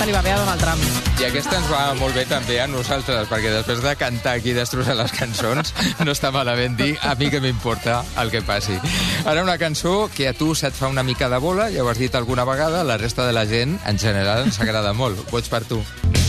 aquesta li va bé a Donald Trump. I aquesta ens va molt bé també a nosaltres, perquè després de cantar aquí i destrossar les cançons, no està malament dir a mi que m'importa el que passi. Ara una cançó que a tu se't fa una mica de bola, ja ho has dit alguna vegada, la resta de la gent, en general, ens agrada molt. Vots per tu.